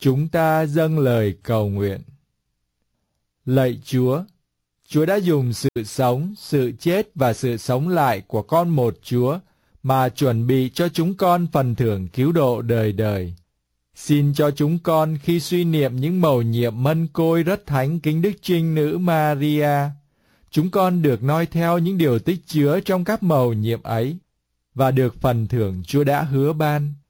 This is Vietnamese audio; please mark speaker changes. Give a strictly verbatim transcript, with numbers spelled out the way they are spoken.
Speaker 1: Chúng ta dâng lời cầu nguyện. Lạy Chúa, Chúa đã dùng sự sống, sự chết và sự sống lại của con một Chúa mà chuẩn bị cho chúng con phần thưởng cứu độ đời đời. Xin cho chúng con khi suy niệm những mầu nhiệm mân côi rất thánh kính Đức Trinh Nữ Maria, chúng con được noi theo những điều tích chứa trong các mầu nhiệm ấy và được phần thưởng Chúa đã hứa ban.